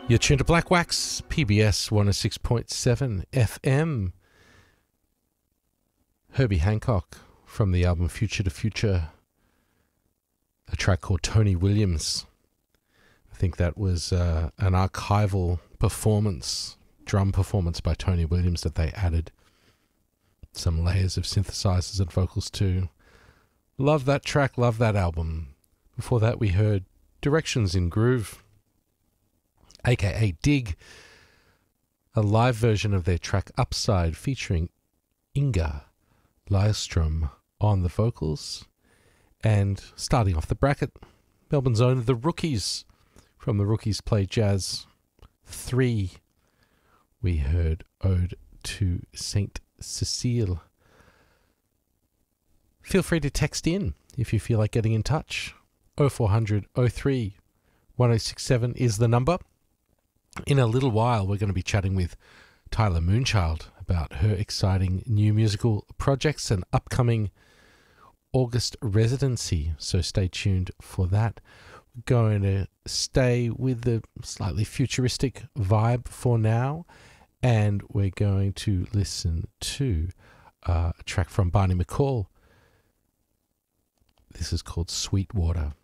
You're tuned to Black Wax, PBS 106.7 FM. Herbie Hancock from the album Future to Future, a track called Tony Williams. I think that was an archival performance, drum performance by Tony Williams that they added some layers of synthesizers and vocals to. Love that track, love that album. Before that we heard Directions in Groove, aka Dig, a live version of their track Upside featuring Inga Lystrom on the vocals. And starting off the bracket, Melbourne's own The Rookies from The Rookies Play Jazz 3. We heard Ode to Saint Cecile. Feel free to text in if you feel like getting in touch. 0400 03 1067 is the number. In a little while, we're going to be chatting with Tyler Moonchild about her exciting new musical projects and upcoming August residency, so stay tuned for that. We're going to stay with the slightly futuristic vibe for now, and we're going to listen to a track from Barney McCall. This is called Sweetwater.